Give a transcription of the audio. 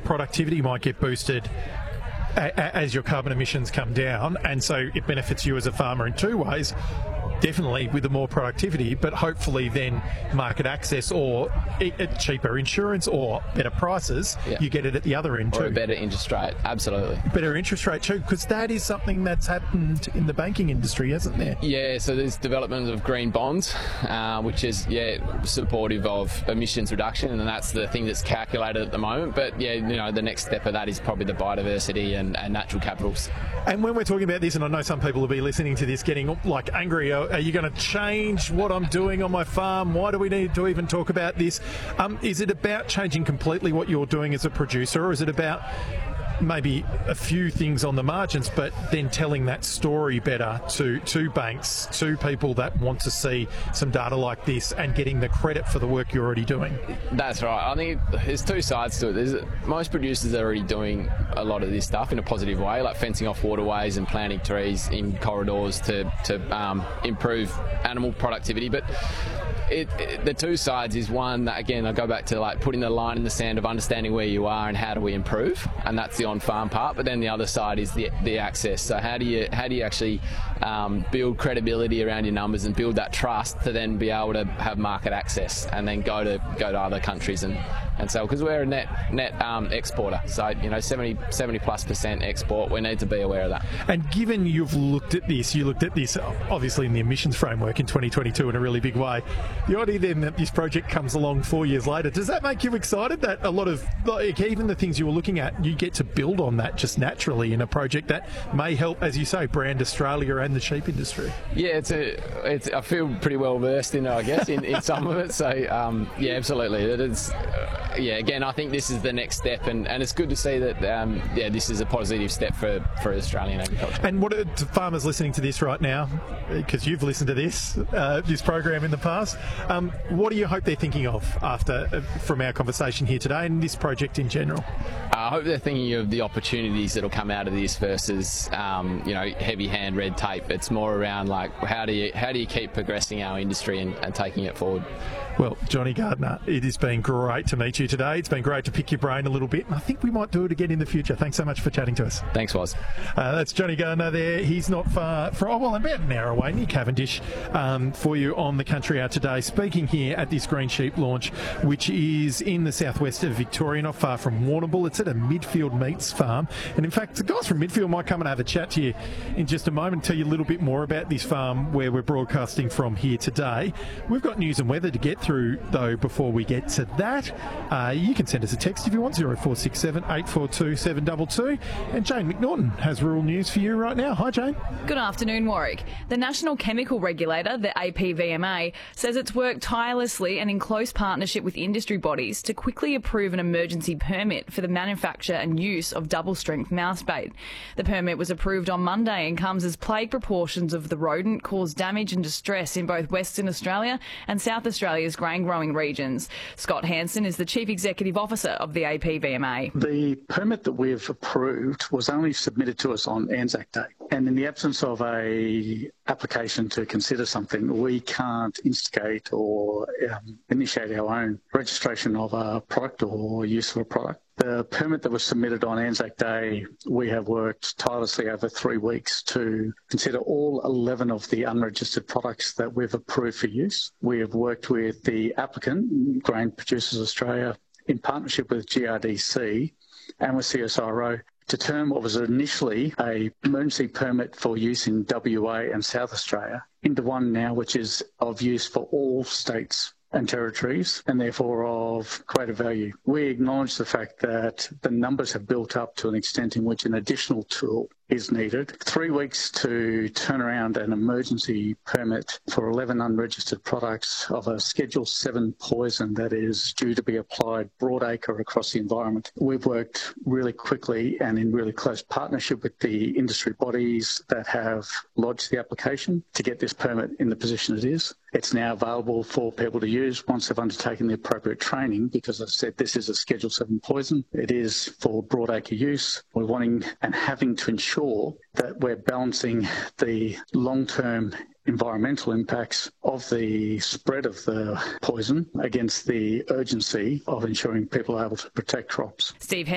productivity might get boosted as your carbon emissions come down, and so it benefits you as a farmer in two ways. Definitely with the more productivity, but hopefully then market access or cheaper insurance or better prices, you get it at the other end too. Or a better interest rate, absolutely. Better interest rate too, because that is something that's happened in the banking industry, hasn't there? Yeah, so there's development of green bonds, which is, supportive of emissions reduction, and that's the thing that's calculated at the moment. But, the next step of that is probably the biodiversity and natural capitals. And when we're talking about this, and I know some people will be listening to this getting like angry, are you going to change what I'm doing on my farm? Why do we need to even talk about this? Is it about changing completely what you're doing as a producer, or is it about maybe a few things on the margins, but then telling that story better to banks, to people that want to see some data like this and getting the credit for the work you're already doing? That's right. I think there's two sides to it. Most producers are already doing a lot of this stuff in a positive way, like fencing off waterways and planting trees in corridors to improve animal productivity. But the two sides is one that, again, I go back to like putting the line in the sand of understanding where you are and how do we improve, and that's the on-farm part. But then the other side is the access. So how do you actually build credibility around your numbers and build that trust to then be able to have market access and then go to other countries and sell, because we're a net exporter. So 70+% export. We need to be aware of that. And given you looked at this obviously in the emissions framework in 2022 in a really big way. The idea then that this project comes along 4 years later, does that make you excited that a lot of, like, even the things you were looking at, you get to build on that just naturally in a project that may help, as you say, brand Australia and the sheep industry? Yeah, I feel pretty well versed in it, I guess, in some of it. So absolutely. It is. Again, I think this is the next step, and it's good to see that this is a positive step for Australian agriculture. And what are farmers listening to this right now, because you've listened to this program in the past, what do you hope they're thinking of from our conversation here today and this project in general? I hope they're thinking of the opportunities that'll come out of this versus heavy hand red tape. It's more around like how do you keep progressing our industry and taking it forward. Well, Johnny Gardner, it has been great to meet you today. It's been great to pick your brain a little bit, and I think we might do it again in the future. Thanks so much for chatting to us. Thanks, Woz. That's Johnny Gardner there. He's not far from, about an hour away, near Cavendish, for you on the Country Hour today, speaking here at this Green Sheep launch, which is in the southwest of Victoria, not far from Warrnambool. It's at a Midfield Meats farm, and in fact, the guys from Midfield might come and have a chat to you in just a moment, tell you a little bit more about this farm where we're broadcasting from here today. We've got news and weather to get through, though, before we get to that. You can send us a text if you want, 0467 842 722. And Jane McNaughton has rural news for you right now. Hi, Jane. Good afternoon, Warwick. The National Chemical Regulator, the APVMA, says it's worked tirelessly and in close partnership with industry bodies to quickly approve an emergency permit for the manufacture and use of double-strength mouse bait. The permit was approved on Monday and comes as plague proportions of the rodent cause damage and distress in both Western Australia and South Australia's grain-growing regions. Scott Hansen is the Chief Executive Officer of the APVMA. The permit that we've approved was only submitted to us on Anzac Day, and in the absence of a application to consider something, we can't instigate or initiate our own registration of a product or use of a product. The permit that was submitted on Anzac Day, we have worked tirelessly over 3 weeks to consider all 11 of the unregistered products that we've approved for use. We have worked with the applicant, Grain Producers Australia, in partnership with GRDC and with CSIRO, to turn what was initially an emergency permit for use in WA and South Australia into one now which is of use for all states and territories, and therefore of greater value. We acknowledge the fact that the numbers have built up to an extent in which an additional tool is needed. 3 weeks to turn around an emergency permit for 11 unregistered products of a Schedule 7 poison that is due to be applied broadacre across the environment. We've worked really quickly and in really close partnership with the industry bodies that have lodged the application to get this permit in the position it is. It's now available for people to use once they've undertaken the appropriate training, because as I said, this is a Schedule 7 poison. It is for broadacre use. We're wanting and having to ensure that we're balancing the long-term environmental impacts of the spread of the poison against the urgency of ensuring people are able to protect crops. Steve